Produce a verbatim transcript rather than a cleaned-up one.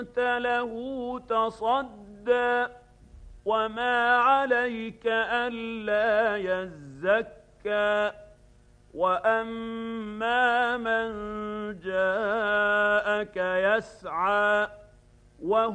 له تصدى وما عليك ألا يزكى وأما من جاءك يسعى